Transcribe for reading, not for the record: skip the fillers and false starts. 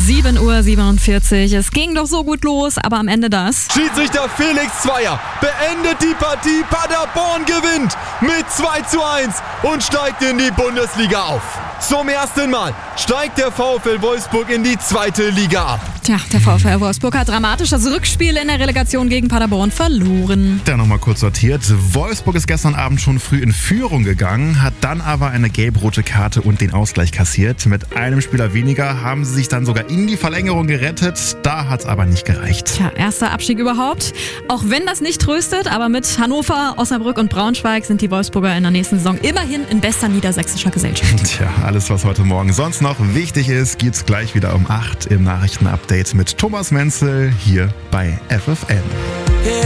7:47 Uhr. Es ging doch so gut los, aber am Ende das. Schiedsrichter Felix Zweier beendet die Partie. Paderborn gewinnt mit 2:1 und steigt in die Bundesliga auf. Zum ersten Mal steigt der VfL Wolfsburg in die 2. Liga ab. Tja, der VfL Wolfsburg hat dramatisch das Rückspiel in der Relegation gegen Paderborn verloren. Dann nochmal kurz sortiert. Wolfsburg ist gestern Abend schon früh in Führung gegangen, hat dann aber eine gelb-rote Karte und den Ausgleich kassiert. Mit einem Spieler weniger haben sie sich dann sogar in die Verlängerung gerettet. Da hat es aber nicht gereicht. Tja, erster Abstieg überhaupt. Auch wenn das nicht tröstet, aber mit Hannover, Osnabrück und Braunschweig sind die Wolfsburger in der nächsten Saison immerhin in bester niedersächsischer Gesellschaft. Tja, alles, was heute Morgen sonst noch wichtig ist, gibt's gleich wieder um 8 im Nachrichtenupdate mit Thomas Menzel hier bei FFN.